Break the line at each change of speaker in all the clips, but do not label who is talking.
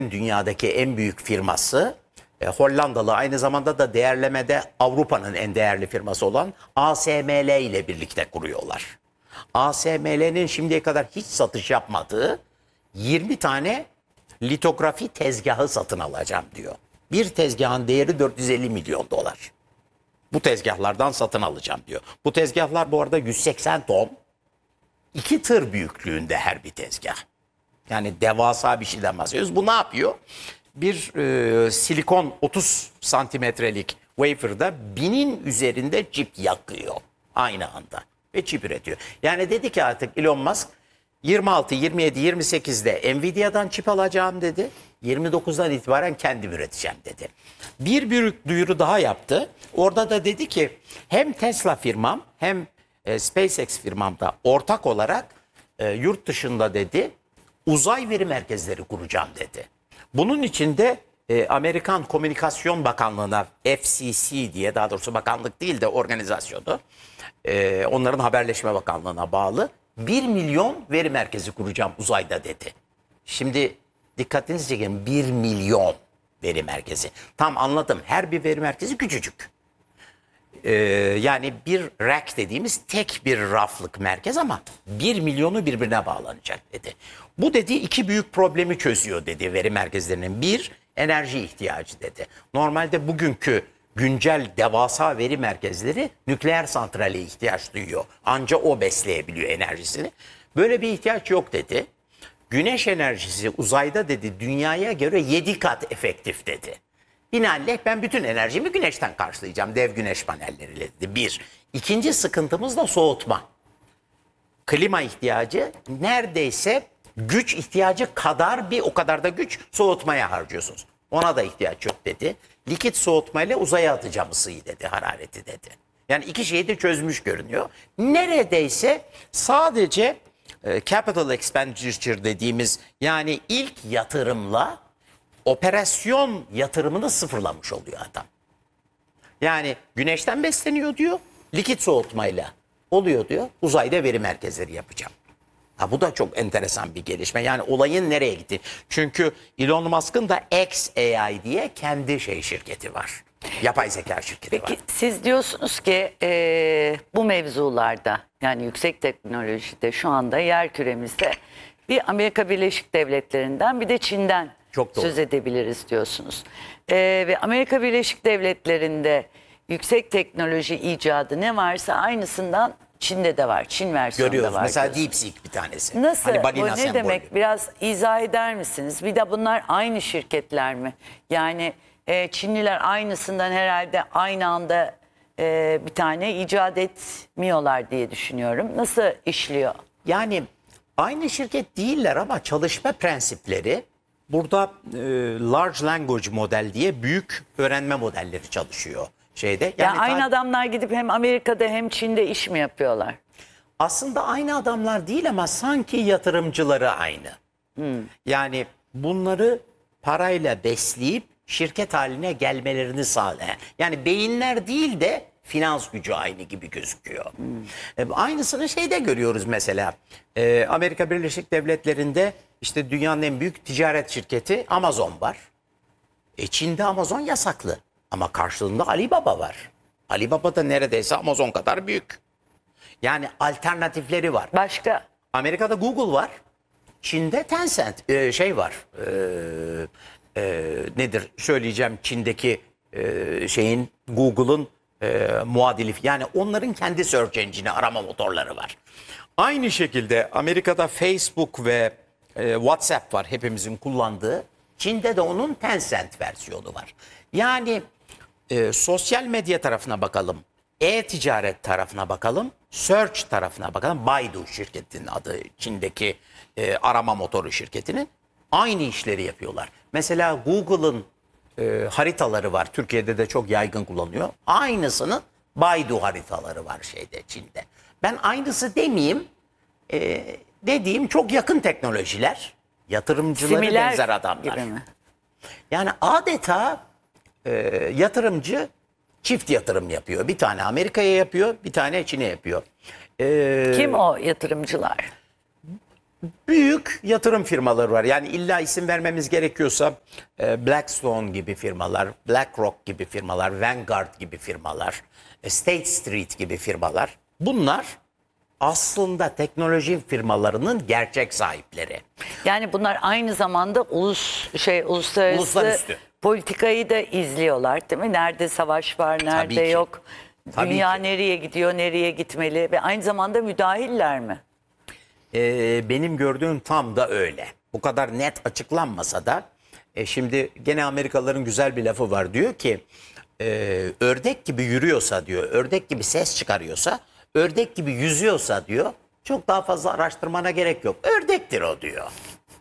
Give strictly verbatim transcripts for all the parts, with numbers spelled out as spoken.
dünyadaki en büyük firması e, Hollandalı, aynı zamanda da değerlemede Avrupa'nın en değerli firması olan A S M L ile birlikte kuruyorlar. A S M L'nin şimdiye kadar hiç satış yapmadığı yirmi tane litografi tezgahı satın alacağım diyor. Bir tezgahın değeri dört yüz elli milyon dolar. Bu tezgahlardan satın alacağım diyor. Bu tezgahlar bu arada yüz seksen ton, iki tır büyüklüğünde her bir tezgah. Yani devasa bir şeyden bahsediyoruz. Bu ne yapıyor? Bir e, silikon otuz santimetrelik wafer'da binin üzerinde çip yakıyor aynı anda ve çip üretiyor. Yani dedi ki artık Elon Musk yirmi altı, yirmi yedi, yirmi sekizde Nvidia'dan çip alacağım dedi. yirmi dokuzdan itibaren kendim üreteceğim dedi. Bir büyük duyuru daha yaptı. Orada da dedi ki hem Tesla firmam hem e, SpaceX firmam da ortak olarak e, yurt dışında dedi uzay veri merkezleri kuracağım dedi. Bunun için de e, Amerikan Komünikasyon Bakanlığı'na F C C diye, daha doğrusu bakanlık değil de organizasyonu, e, onların Haberleşme Bakanlığı'na bağlı bir milyon veri merkezi kuracağım uzayda dedi. Şimdi dikkatinizi çekin, bir milyon veri merkezi. Tam anladım, her bir veri merkezi küçücük. Ee, yani bir rack dediğimiz tek bir raflık merkez ama bir milyonu birbirine bağlanacak dedi. Bu dedi iki büyük problemi çözüyor dedi veri merkezlerinin. Bir, enerji ihtiyacı dedi. Normalde bugünkü güncel devasa veri merkezleri nükleer santrale ihtiyaç duyuyor. Anca o besleyebiliyor enerjisini. Böyle bir ihtiyaç yok dedi. Güneş enerjisi uzayda dedi dünyaya göre yedi kat efektif dedi. Binaenaleyh ben bütün enerjimi güneşten karşılayacağım, dev güneş panelleriyle dedi. Bir. İkinci sıkıntımız da soğutma. Klima ihtiyacı neredeyse güç ihtiyacı kadar, bir o kadar da güç soğutmaya harcıyorsunuz. Ona da ihtiyaç yok dedi. Likit soğutmayla uzaya atacağım ısıyı dedi, harareti dedi. Yani iki şeyi de çözmüş görünüyor. Neredeyse sadece e, capital expenditure dediğimiz, yani ilk yatırımla operasyon yatırımını sıfırlamış oluyor adam. Yani güneşten besleniyor diyor, likit soğutmayla oluyor diyor, uzayda veri merkezleri yapacağım. Ha, bu da çok enteresan bir gelişme. Yani olayın nereye gitti? Çünkü Elon Musk'ın da X A I diye kendi şey şirketi var. Yapay zeka şirketi
Peki,
var.
Peki siz diyorsunuz ki e, bu mevzularda, yani yüksek teknolojide şu anda yer küremizde bir Amerika Birleşik Devletleri'nden bir de Çin'den
Çok doğru.
söz edebiliriz diyorsunuz. E, ve Amerika Birleşik Devletleri'nde yüksek teknoloji icadı ne varsa aynısından Çin'de de var. Çin versiyonu
Görüyoruz.
da var.
Mesela
diyorsunuz.
DeepSeek bir tanesi.
Nasıl?
Hani
Bu
balina
ne
sembolü.
demek? Biraz izah eder misiniz? Bir de bunlar aynı şirketler mi? Yani e, Çinliler aynısından herhalde aynı anda e, bir tane icat etmiyorlar diye düşünüyorum. Nasıl işliyor?
Yani aynı şirket değiller ama çalışma prensipleri burada e, large language model diye büyük öğrenme modelleri çalışıyor şeyde.
Yani,
Yani
aynı
ta-
adamlar gidip hem Amerika'da hem Çin'de iş mi yapıyorlar?
aslında aynı adamlar değil ama sanki yatırımcıları aynı. Yani bunları parayla besleyip şirket haline gelmelerini sağlayan. Yani beyinler değil de finans gücü aynı gibi gözüküyor. E, aynısını şeyde görüyoruz mesela. E, Amerika Birleşik Devletleri'nde işte dünyanın en büyük ticaret şirketi Amazon var. E, Çin'de Amazon yasaklı ama karşılığında Alibaba var. Alibaba da neredeyse Amazon kadar büyük. Yani alternatifleri var.
Başka?
Amerika'da Google var. Çin'de Tencent e, şey var. E, e, nedir söyleyeceğim, Çin'deki e, şeyin, Google'ın e, muadili, yani onların kendi search engine'i, arama motorları var. Aynı şekilde Amerika'da Facebook ve e, WhatsApp var, hepimizin kullandığı. Çin'de de onun Tencent versiyonu var. Yani e, sosyal medya tarafına bakalım, e-ticaret tarafına bakalım, search tarafına bakalım. Baidu şirketinin adı, Çin'deki e, arama motoru şirketinin, aynı işleri yapıyorlar. Mesela Google'ın e, haritaları var. Türkiye'de de çok yaygın kullanılıyor. Aynısının Baidu haritaları var şeyde, Çin'de. Ben aynısı demeyeyim, e, dediğim çok yakın teknolojiler. Yatırımcıları
Similer
benzer adamlar.
gibi mi?
Yani adeta e, yatırımcı çift yatırım yapıyor. Bir tane Amerika'ya yapıyor, bir tane Çin'e yapıyor. E,
Kim o yatırımcılar?
büyük yatırım firmaları var. Yani illa isim vermemiz gerekiyorsa e, Blackstone gibi firmalar, BlackRock gibi firmalar, Vanguard gibi firmalar, e, State Street gibi firmalar. Bunlar aslında teknoloji firmalarının gerçek sahipleri.
Yani bunlar aynı zamanda ulus şey uluslararası
Uluslararası.
politikayı da izliyorlar, değil mi? Nerede savaş var, nerede
ki.
yok.
Tabii
Dünya
ki.
nereye gidiyor, nereye gitmeli ve aynı zamanda müdahiller mi?
Ee, benim gördüğüm tam da öyle. Bu kadar net açıklanmasa da e, şimdi gene Amerikalıların güzel bir lafı var. Diyor ki e, ördek gibi yürüyorsa diyor, ördek gibi ses çıkarıyorsa, ördek gibi yüzüyorsa diyor, çok daha fazla araştırmana gerek yok. Ördektir o diyor.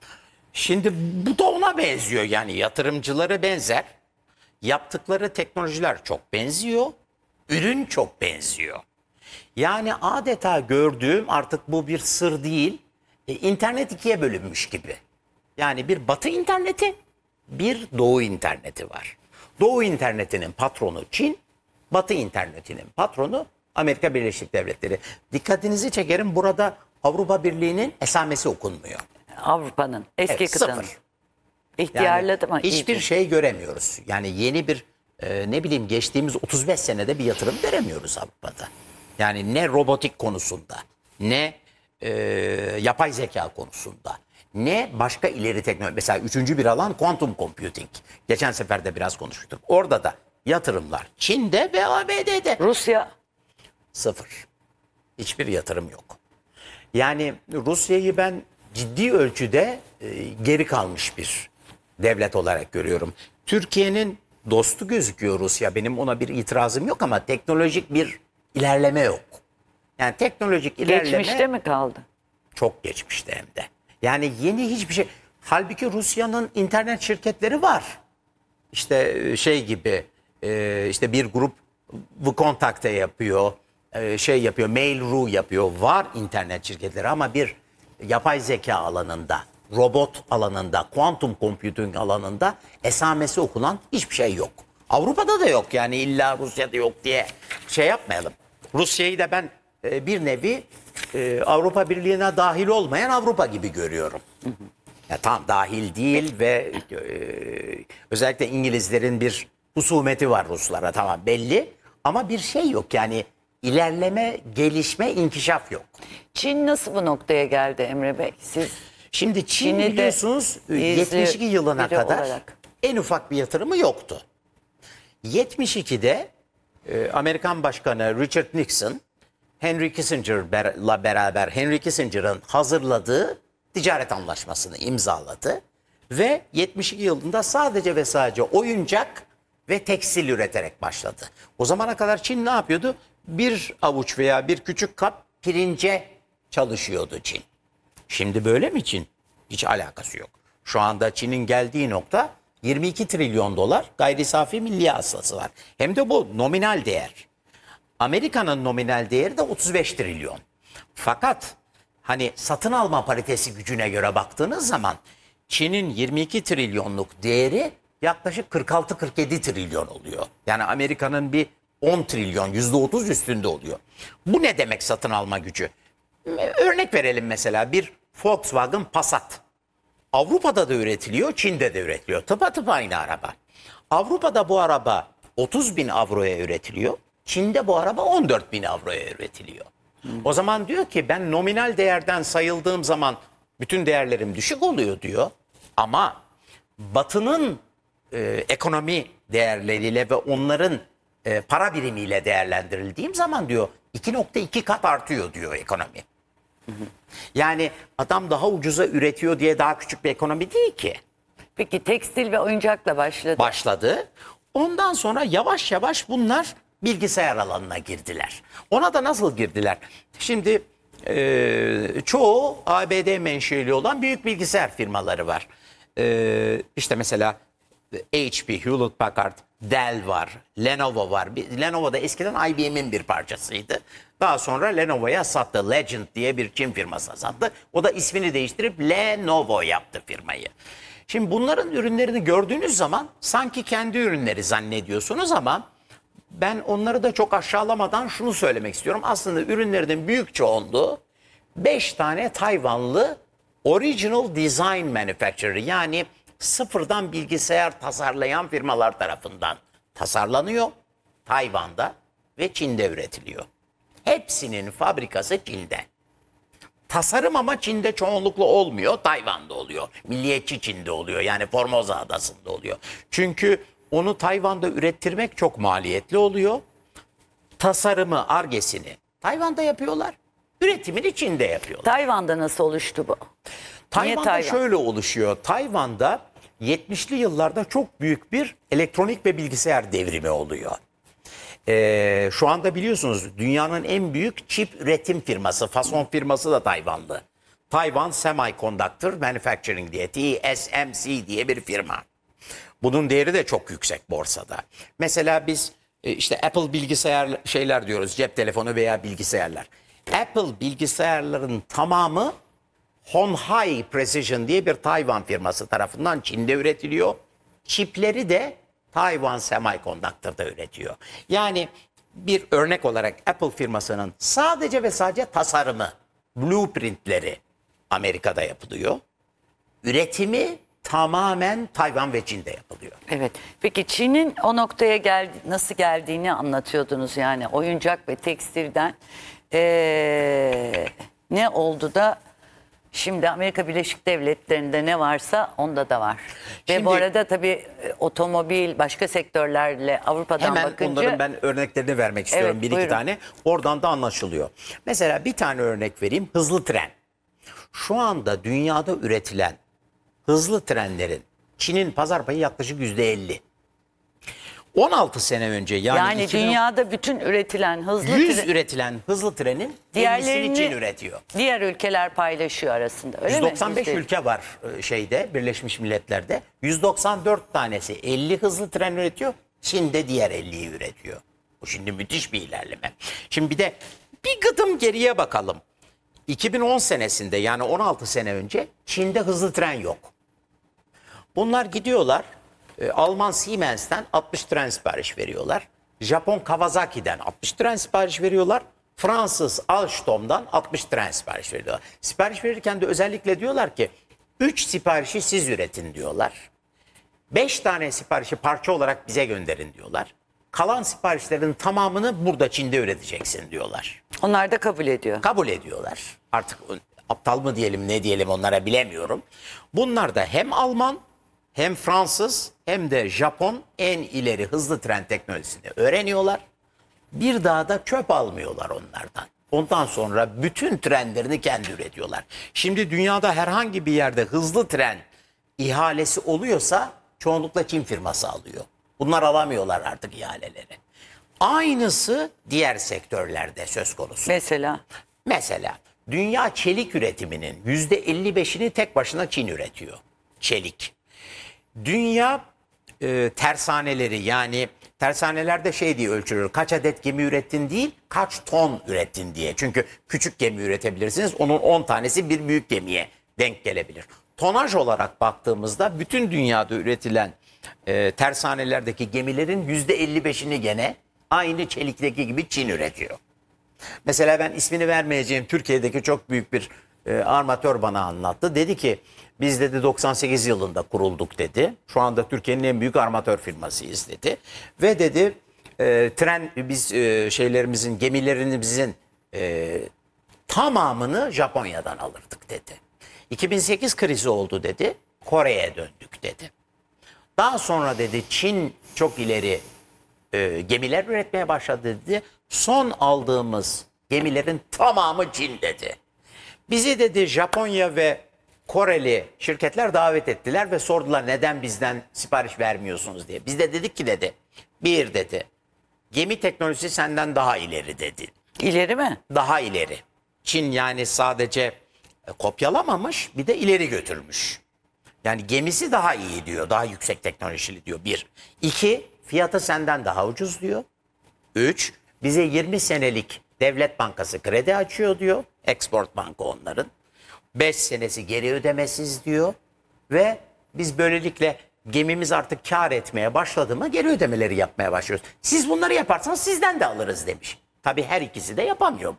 Şimdi bu da ona benziyor, yani yatırımcıları benzer. Yaptıkları teknolojiler çok benziyor. Ürün çok benziyor. Yani adeta gördüğüm, artık bu bir sır değil, e, internet ikiye bölünmüş gibi. Yani bir batı interneti, bir doğu interneti var. Doğu internetinin patronu Çin, batı internetinin patronu Amerika Birleşik Devletleri. Dikkatinizi çekerim, burada Avrupa Birliği'nin esamesi okunmuyor.
Avrupa'nın, eski
Evet,
kıtanın.
sıfır.
İhtiyarladı mı?
Hiçbir
iyice?
şey göremiyoruz. Yani yeni bir e, ne bileyim geçtiğimiz otuz beş senede bir yatırım göremiyoruz Avrupa'da. Yani ne robotik konusunda, ne e, yapay zeka konusunda, ne başka ileri teknoloji. Mesela üçüncü bir alan quantum computing. Geçen sefer de biraz konuştuk. Orada da yatırımlar Çin'de ve A B D'de.
Rusya
Sıfır. Hiçbir yatırım yok. Yani Rusya'yı ben ciddi ölçüde e, geri kalmış bir devlet olarak görüyorum. Türkiye'nin dostu gözüküyor Rusya. Benim ona bir itirazım yok ama teknolojik bir ilerleme yok. Yani teknolojik ilerleme
geçmişte mi kaldı?
çok geçmişte hem de. Yani yeni hiçbir şey. Halbuki Rusya'nın internet şirketleri var. İşte şey gibi, e, işte bir grup Vkontakte yapıyor, e, şey yapıyor, Mail.ru yapıyor. Var internet şirketleri ama bir yapay zeka alanında, robot alanında, quantum computing alanında esamesi okunan hiçbir şey yok. Avrupa'da da yok, yani illa Rusya'da yok diye şey yapmayalım. Rusya'yı da ben e, bir nevi e, Avrupa Birliği'ne dahil olmayan Avrupa gibi görüyorum. Ya tam dahil değil ve e, özellikle İngilizlerin bir husumeti var Ruslara, tamam belli, ama bir şey yok, yani ilerleme, gelişme, inkişaf yok.
Çin nasıl bu noktaya geldi Emre Bey? Siz
Şimdi Çin
Çin'i de
biliyorsunuz
izli
yetmiş iki yılına
biri
kadar
olarak.
en ufak bir yatırımı yoktu. yetmiş ikide e, Amerikan Başkanı Richard Nixon, Henry Kissinger'la beraber Henry Kissinger'ın hazırladığı ticaret anlaşmasını imzaladı. Ve yetmiş iki yılında sadece ve sadece oyuncak ve tekstil üreterek başladı. O zamana kadar Çin ne yapıyordu? Bir avuç veya bir küçük kap pirince çalışıyordu Çin. Şimdi böyle mi Çin? Hiç alakası yok. Şu anda Çin'in geldiği nokta yirmi iki trilyon dolar gayri safi milli hasılası var. Hem de bu nominal değer. Amerika'nın nominal değeri de otuz beş trilyon. Fakat hani satın alma paritesi gücüne göre baktığınız zaman Çin'in yirmi iki trilyonluk değeri yaklaşık kırk altı kırk yedi trilyon oluyor. Yani Amerika'nın bir on trilyon, yüzde otuz üstünde oluyor. Bu ne demek satın alma gücü? Örnek verelim, mesela bir Volkswagen Passat. Avrupa'da da üretiliyor, Çin'de de üretiliyor. Tıpatıp aynı araba. Avrupa'da bu araba otuz bin avroya üretiliyor. Çin'de bu araba on dört bin avroya üretiliyor. Hmm. O zaman diyor ki ben nominal değerden sayıldığım zaman bütün değerlerim düşük oluyor diyor. Ama Batı'nın e, ekonomi değerleriyle ve onların e, para birimiyle değerlendirildiğim zaman diyor iki nokta iki kat artıyor diyor ekonomi. Hı hı. Yani adam daha ucuza üretiyor diye daha küçük bir ekonomi değil ki.
Peki tekstil ve oyuncakla başladı.
Başladı. Ondan sonra yavaş yavaş bunlar bilgisayar alanına girdiler. Ona da nasıl girdiler? Şimdi e, çoğu A B D menşeli olan büyük bilgisayar firmaları var. E, işte mesela H P, Hewlett Packard, Dell var, Lenovo var. Lenovo da eskiden I B M'in bir parçasıydı. Daha sonra Lenovo'ya sattı. Legend diye bir Çin firmasına sattı. O da ismini değiştirip Lenovo yaptı firmayı. Şimdi bunların ürünlerini gördüğünüz zaman sanki kendi ürünleri zannediyorsunuz ama ben onları da çok aşağılamadan şunu söylemek istiyorum. Aslında ürünlerinin büyük çoğunluğu beş tane Tayvanlı Original Design Manufacturer, yani sıfırdan bilgisayar tasarlayan firmalar tarafından tasarlanıyor. Tayvan'da ve Çin'de üretiliyor. Hepsinin fabrikası Çin'de. Tasarım ama Çin'de çoğunlukla olmuyor, Tayvan'da oluyor. Milliyetçi Çin'de oluyor, yani Formosa adasında oluyor. Çünkü onu Tayvan'da ürettirmek çok maliyetli oluyor. Tasarımı, Ar-Ge'sini Tayvan'da yapıyorlar. Üretimini Çin'de yapıyorlar.
Tayvan'da nasıl oluştu bu?
Tayvan'da
Tayvan?
şöyle oluşuyor. Tayvan'da yetmişli yıllarda çok büyük bir elektronik ve bilgisayar devrimi oluyor. Ee, şu anda biliyorsunuz dünyanın en büyük çip üretim firması, fason firması da Tayvanlı. Taiwan Semiconductor Manufacturing diye, T S M C diye bir firma. Bunun değeri de çok yüksek borsada. Mesela biz e, işte Apple bilgisayar şeyler diyoruz, cep telefonu veya bilgisayarlar. Apple bilgisayarların tamamı Honhai Precision diye bir Tayvan firması tarafından Çin'de üretiliyor. Çipleri de Taiwan Semiconductor'da üretiyor. Yani bir örnek olarak Apple firmasının sadece ve sadece tasarımı, blueprintleri Amerika'da yapılıyor. Üretimi tamamen Tayvan ve Çin'de yapılıyor.
Evet. Peki Çin'in o noktaya geldi, nasıl geldiğini anlatıyordunuz, yani oyuncak ve tekstilden ee, ne oldu da şimdi Amerika Birleşik Devletleri'nde ne varsa onda da var. Ve
Şimdi-
bu arada tabii e, otomobil, başka sektörlerle Avrupa'dan
Hemen
bakınca
onların ben örneklerini vermek istiyorum,
Evet,
bir iki
buyurun.
tane. Oradan da anlaşılıyor. Mesela bir tane örnek vereyim. Hızlı tren. Şu anda dünyada üretilen hızlı trenlerin Çin'in pazar payı yaklaşık yüzde elli. on altı sene önce, yani,
yani
iki bin
dünyada bütün üretilen hızlı
yüz
tren-
üretilen hızlı trenin
diğerlerini
ellisini Çin üretiyor.
diğer ülkeler paylaşıyor arasında. Öyle
yüz
mi?
doksan beş
Yüzde-
ülke var e, şeyde, Birleşmiş Milletler'de. yüz doksan dört tanesi elli hızlı tren üretiyor. Çin de diğer elliyi üretiyor. Bu şimdi müthiş bir ilerleme. Şimdi bir de bir gıdım geriye bakalım. iki bin on senesinde, yani on altı sene önce Çin'de hızlı tren yok. Bunlar gidiyorlar e, Alman Siemens'ten altmış tren sipariş veriyorlar. Japon Kawasaki'den altmış tren sipariş veriyorlar. Fransız Alstom'dan altmış tren sipariş veriyorlar. Sipariş verirken de özellikle diyorlar ki üç siparişi siz üretin diyorlar. beş tane siparişi parça olarak bize gönderin diyorlar. Kalan siparişlerin tamamını burada Çin'de üreteceksin diyorlar.
Onlar da kabul ediyor.
Kabul ediyorlar. Artık aptal mı diyelim, ne diyelim onlara, bilemiyorum. Bunlar da hem Alman hem Fransız hem de Japon en ileri hızlı tren teknolojisini öğreniyorlar. Bir daha da çöp almıyorlar onlardan. Ondan sonra bütün trenlerini kendi üretiyorlar. Şimdi dünyada herhangi bir yerde hızlı tren ihalesi oluyorsa çoğunlukla Çin firması alıyor. Bunlar alamıyorlar artık ihaleleri. Aynısı diğer sektörlerde söz konusu.
Mesela
Mesela dünya çelik üretiminin yüzde elli beşini tek başına Çin üretiyor. Çelik. Dünya e, tersaneleri, yani tersanelerde şey diye ölçülür. Kaç adet gemi ürettin değil, kaç ton ürettin diye. Çünkü küçük gemi üretebilirsiniz. Onun on tanesi bir büyük gemiye denk gelebilir. Tonaj olarak baktığımızda bütün dünyada üretilen e, tersanelerdeki gemilerin yüzde elli beşini gene aynı çelikteki gibi Çin üretiyor. Mesela ben ismini vermeyeceğim Türkiye'deki çok büyük bir e, armatör bana anlattı. Dedi ki biz dedi doksan sekiz yılında kurulduk dedi. Şu anda Türkiye'nin en büyük armatör firmasıyız dedi. Ve dedi e, tren biz e, şeylerimizin, gemilerimizin e, tamamını Japonya'dan alırdık dedi. iki bin sekiz krizi oldu dedi. Kore'ye döndük dedi. Daha sonra dedi Çin çok ileri e, gemiler üretmeye başladı dedi. Son aldığımız gemilerin tamamı Çin dedi. Bizi dedi Japonya ve Koreli şirketler davet ettiler ve sordular neden bizden sipariş vermiyorsunuz diye. Biz de dedik ki dedi, bir dedi, gemi teknolojisi senden daha ileri dedi.
ileri mi?
Daha ileri. Çin yani sadece e, kopyalamamış, bir de ileri götürmüş. Yani gemisi daha iyi diyor, daha yüksek teknolojili diyor bir. İki, fiyatı senden daha ucuz diyor. Üç, bize yirmi senelik devlet bankası kredi açıyor diyor. Export Banka onların. beş senesi geri ödemesiz diyor. Ve biz böylelikle gemimiz artık kar etmeye başladı mı geri ödemeleri yapmaya başlıyoruz. Siz bunları yaparsanız sizden de alırız demiş. Tabii her ikisi de yapamıyor bunu.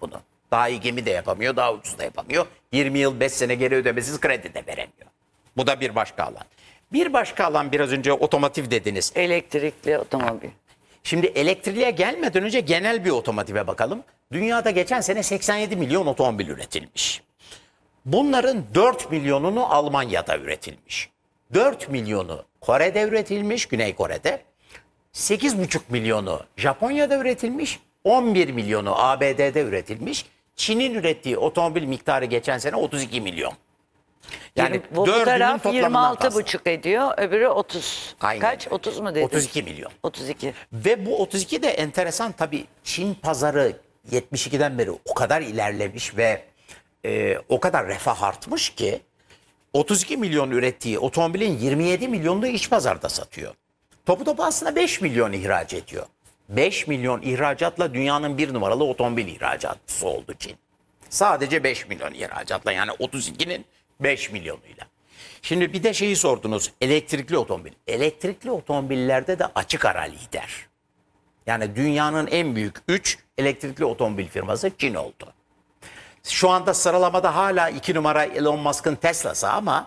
Daha iyi gemi de yapamıyor, daha ucuz da yapamıyor. yirmi yıl beş sene geri ödemesiz kredi de veremiyor. Bu da bir başka alan. Bir başka alan biraz önce otomotiv dediniz.
Elektrikli otomobil.
Şimdi elektriğe gelmeden önce genel bir otomotive bakalım. Dünyada geçen sene seksen yedi milyon otomobil üretilmiş. Bunların dört milyonunu Almanya'da üretilmiş. dört milyonu Kore'de üretilmiş, Güney Kore'de. sekiz buçuk milyonu Japonya'da üretilmiş, on bir milyonu A B D'de üretilmiş. Çin'in ürettiği otomobil miktarı geçen sene otuz iki milyon.
Yani bu, bu
dördünün
taraf
toplamından
yirmi altı
fazla.
buçuk ediyor, öbürü otuz.
Aynen
Kaç?
öyle.
otuz mu dedin?
otuz iki milyon.
otuz iki.
Ve bu otuz iki de enteresan tabii, Çin pazarı yetmiş ikiden beri o kadar ilerlemiş ve e, o kadar refah artmış ki otuz iki milyon ürettiği otomobilin yirmi yedi milyonunu iç pazarda satıyor. Topu topu aslında beş milyon ihraç ediyor. beş milyon ihracatla dünyanın bir numaralı otomobil ihracatçısı oldu Çin. Sadece beş milyon ihracatla, yani otuz ikinin beş milyonuyla. Şimdi bir de şeyi sordunuz, elektrikli otomobil. Elektrikli otomobillerde de açık ara lider. Yani dünyanın en büyük üç elektrikli otomobil firması Çin oldu. Şu anda sıralamada hala iki numara Elon Musk'ın Tesla'sı ama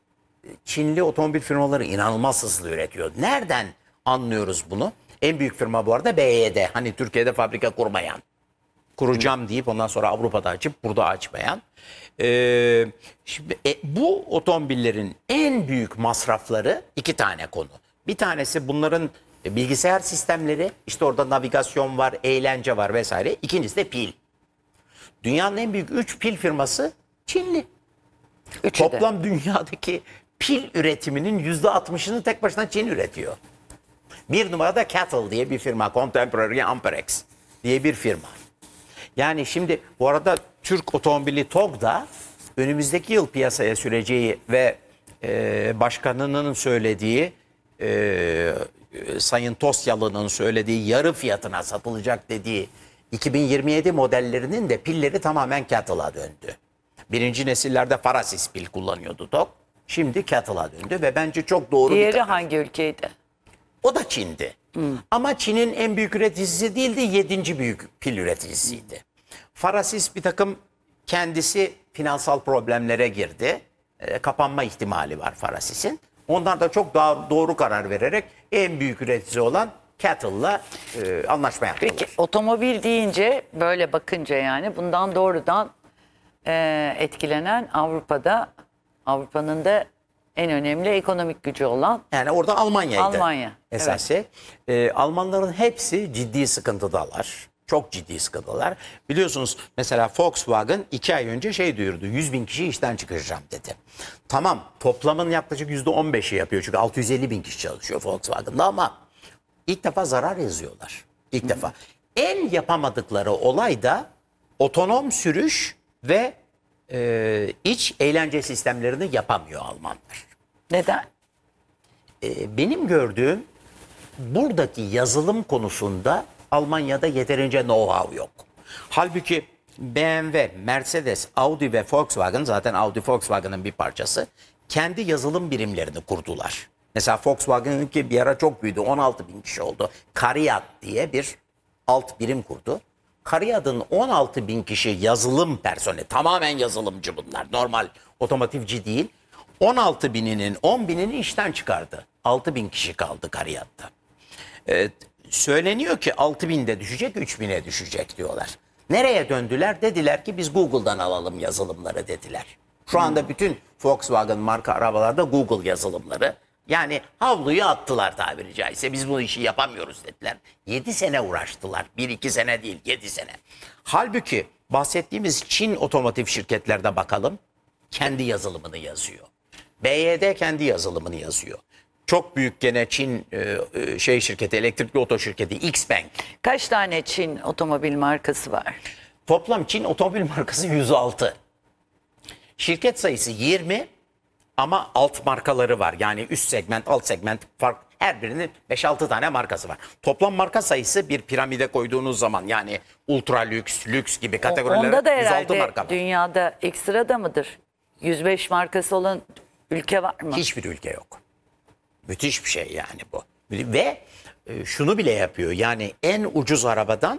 Çinli otomobil firmaları inanılmaz hızlı üretiyor. Nereden anlıyoruz bunu? En büyük firma bu arada B Y D. Hani Türkiye'de fabrika kurmayan. Kuracağım deyip ondan sonra Avrupa'da açıp burada açmayan. Ee, şimdi, e, bu otomobillerin en büyük masrafları iki tane konu. Bir tanesi bunların bilgisayar sistemleri. İşte orada navigasyon var, eğlence var vesaire. İkincisi de pil. Dünyanın en büyük üç pil firması Çinli.
Üçü de.
Toplam dünyadaki pil üretiminin yüzde altmışını tek başına Çin üretiyor. Bir numarada Cattle diye bir firma, Contemporary Amperex diye bir firma. Yani şimdi bu arada Türk otomobili T O G da önümüzdeki yıl piyasaya süreceği ve e, başkanının söylediği, e, Sayın Tosyalı'nın söylediği yarı fiyatına satılacak dediği iki bin yirmi yedi modellerinin de pilleri tamamen Cattle'a döndü. Birinci nesillerde Farasis pil kullanıyordu T O G. Şimdi Cattle'a döndü ve bence çok doğru bir
Diğeri
karar.
hangi ülkeydi?
O da Çin'di. Ama Çin'in en büyük üreticisi değildi, yedinci büyük pil üreticisiydi. Farasis bir takım kendisi finansal problemlere girdi. E, kapanma ihtimali var Farasis'in. Onlar da çok daha doğru karar vererek en büyük üreticisi olan Cattle'la e, anlaşma yaptılar.
Peki otomobil deyince böyle bakınca yani bundan doğrudan e, etkilenen Avrupa'da, Avrupa'nın da en önemli ekonomik gücü olan
Yani orada Almanya'ydı.
Almanya,
Esası. Ee, Almanların hepsi ciddi sıkıntıdalar. Çok ciddi sıkıntılar. Biliyorsunuz mesela Volkswagen iki ay önce şey duyurdu. yüz bin kişi işten çıkaracağım dedi. Tamam, toplamın yaklaşık yüzde on beşi yapıyor. Çünkü altı yüz elli bin kişi çalışıyor Volkswagen'da ama ilk defa zarar yazıyorlar. İlk defa. En yapamadıkları olay da otonom sürüş ve e, iç eğlence sistemlerini yapamıyor Almanlar.
neden?
E, benim gördüğüm buradaki yazılım konusunda Almanya'da yeterince know-how yok. Halbuki B M W, Mercedes, Audi ve Volkswagen, zaten Audi Volkswagen'ın bir parçası, kendi yazılım birimlerini kurdular. Mesela Volkswagen'ınki bir ara çok büyüdü, on altı bin kişi oldu. Cariad diye bir alt birim kurdu. Cariad'ın on altı bin kişi yazılım personeli, tamamen yazılımcı bunlar, normal otomotivci değil. on altı bininin on binini işten çıkardı. altı bin kişi kaldı Cariad'da. Ee, söyleniyor ki altı binde düşecek, üç bine düşecek diyorlar. Nereye döndüler? Dediler ki biz Google'dan alalım yazılımları dediler. Şu anda bütün Volkswagen marka arabalarda Google yazılımları. Yani havluyu attılar tabiri caizse. Biz bu işi yapamıyoruz dediler. yedi sene uğraştılar. bir iki sene değil, yedi sene. Halbuki bahsettiğimiz Çin otomotiv şirketlerde bakalım. Kendi yazılımını yazıyor. B Y D kendi yazılımını yazıyor. Çok büyük gene Çin e, e, şey şirketi, elektrikli oto şirketi Xpeng.
Kaç tane Çin otomobil markası var?
Toplam Çin otomobil markası yüz altı. Şirket sayısı yirmi ama alt markaları var. Yani üst segment, alt segment fark, her birinin beş altı tane markası var. Toplam marka sayısı bir piramide koyduğunuz zaman, yani ultra lüks, lüks gibi kategorilere
Onda da
yüz altı
herhalde
marka var.
dünyada ekstra da mıdır? yüz beş markası olan ülke var mı?
Hiçbir ülke yok. Müthiş bir şey yani bu. Ve e, şunu bile yapıyor. Yani en ucuz arabadan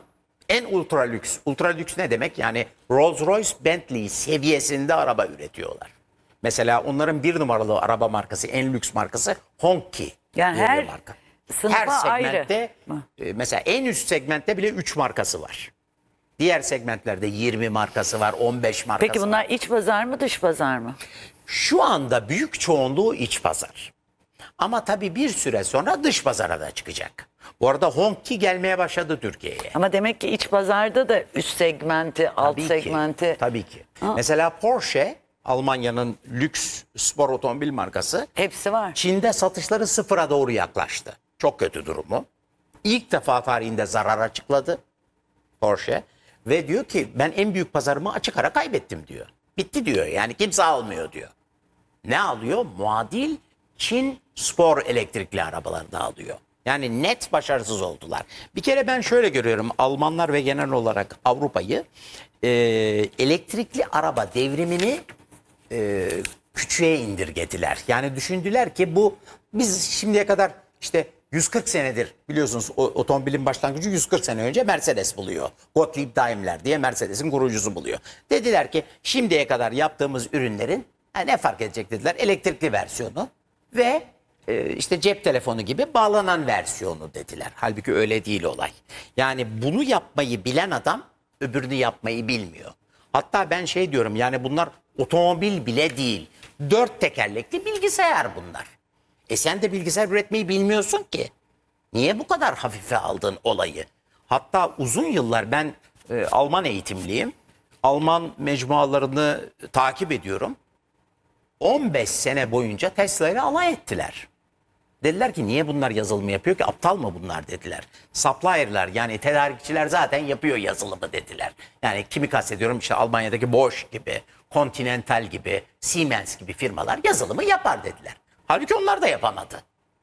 En ultra lüks. Ultra lüks ne demek? Yani Rolls-Royce, Bentley seviyesinde araba üretiyorlar. Mesela onların bir numaralı araba markası, en lüks markası Hongqi.
Yani
diye bir
her
marka.
sınıfa
Her segmentte,
ayrı.
e, mesela en üst segmentte bile üç markası var. Diğer segmentlerde yirmi markası var, on beş markası
Peki
var.
bunlar iç pazar mı dış pazar mı?
Şu anda büyük çoğunluğu iç pazar. Ama tabii bir süre sonra dış pazara da çıkacak. Bu arada Hongqi gelmeye başladı Türkiye'ye.
Ama demek ki iç pazarda da üst segmenti, alt
Tabii ki,
segmenti.
tabii ki. Mesela Porsche, Almanya'nın lüks spor otomobil markası,
Hepsi var.
Çin'de satışları sıfıra doğru yaklaştı. Çok kötü durumu. İlk defa tarihinde zarar açıkladı Porsche ve diyor ki ben en büyük pazarımı açık ara kaybettim diyor. Bitti diyor, yani kimse almıyor diyor. Ne alıyor? Muadil Çin spor elektrikli arabalarını alıyor. Yani net başarısız oldular. Bir kere ben şöyle görüyorum, Almanlar ve genel olarak Avrupa'yı e, elektrikli araba devrimini e, küçüğe indirgediler. Yani düşündüler ki bu, biz şimdiye kadar işte yüz kırk senedir biliyorsunuz, o, otomobilin başlangıcı yüz kırk sene önce Mercedes buluyor. Gottlieb Daimler diye Mercedes'in kurucusu buluyor. Dediler ki şimdiye kadar yaptığımız ürünlerin ha, ne fark edecek dediler, elektrikli versiyonu ve e, işte cep telefonu gibi bağlanan versiyonu dediler. Halbuki öyle değil olay. Yani bunu yapmayı bilen adam öbürünü yapmayı bilmiyor. Hatta ben şey diyorum, yani bunlar otomobil bile değil. Dört tekerlekli bilgisayar bunlar. E sen de bilgisayar üretmeyi bilmiyorsun ki. Niye bu kadar hafife aldın olayı? Hatta uzun yıllar ben e, Alman eğitimliyim. Alman mecmualarını takip ediyorum. on beş sene boyunca Tesla ile alay ettiler. Dediler ki niye bunlar yazılımı yapıyor ki, aptal mı bunlar dediler. Supplier'lar, yani tedarikçiler zaten yapıyor yazılımı dediler. Yani kimi kastediyorum, işte Almanya'daki Bosch gibi, Continental gibi, Siemens gibi firmalar yazılımı yapar dediler. Halbuki onlar da yapamadı.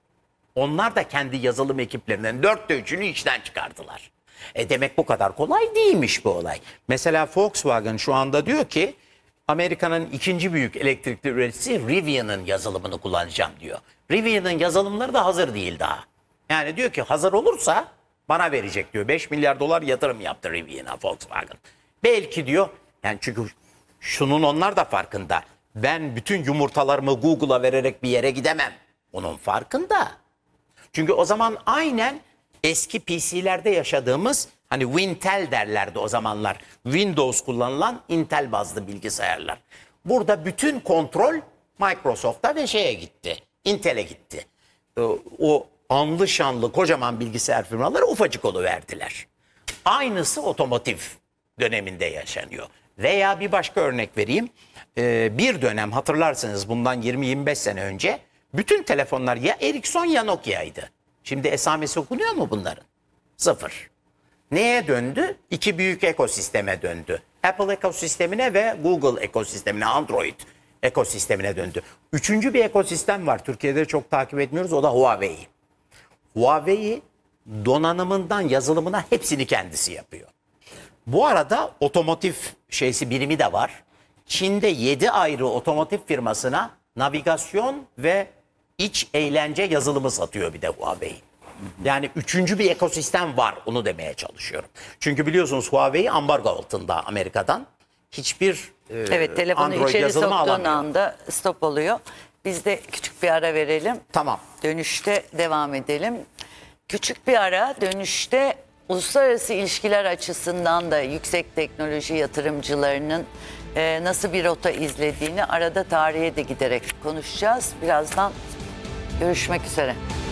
Onlar da kendi yazılım ekiplerinden dörtte üçünü işten çıkardılar. E demek bu kadar kolay değilmiş bu olay. Mesela Volkswagen şu anda diyor ki Amerika'nın ikinci büyük elektrikli üreticisi Rivian'ın yazılımını kullanacağım diyor. Rivian'ın yazılımları da hazır değil daha. Yani diyor ki hazır olursa bana verecek diyor. beş milyar dolar yatırım yaptı Rivian'a Volkswagen. Belki diyor, yani çünkü şunun onlar da farkında. Ben bütün yumurtalarımı Google'a vererek bir yere gidemem. Onun farkında. Çünkü o zaman aynen eski P C'lerde yaşadığımız, hani Wintel derlerdi o zamanlar. Windows kullanılan Intel bazlı bilgisayarlar. Burada bütün kontrol Microsoft'a ve şeye gitti. Intel'e gitti. O anlı şanlı kocaman bilgisayar firmaları ufacık oluverdiler. Aynısı otomotiv döneminde yaşanıyor. Veya bir başka örnek vereyim. Ee, bir dönem hatırlarsınız, bundan yirmi yirmi beş sene önce bütün telefonlar ya Ericsson ya Nokia'ydı. Şimdi esamesi okunuyor mu bunların? Sıfır. Neye döndü? İki büyük ekosisteme döndü. Apple ekosistemine ve Google ekosistemine, Android ekosistemine döndü. Üçüncü bir ekosistem var. Türkiye'de çok takip etmiyoruz. O da Huawei. Huawei donanımından yazılımına hepsini kendisi yapıyor. Bu arada otomotiv şeysi birimi de var. Çin'de yedi ayrı otomotiv firmasına navigasyon ve iç eğlence yazılımı satıyor bir de Huawei. Yani üçüncü bir ekosistem var, onu demeye çalışıyorum. Çünkü biliyorsunuz Huawei ambargo altında Amerika'dan. Hiçbir e,
Evet, telefonu
Android
içeri
yazılımı
soktuğun
alamıyor.
anda stop oluyor. Biz de küçük bir ara verelim.
Tamam.
Dönüşte devam edelim. Küçük bir ara, dönüşte uluslararası ilişkiler açısından da yüksek teknoloji yatırımcılarının e, nasıl bir rota izlediğini, arada tarihe de giderek konuşacağız. Birazdan görüşmek üzere.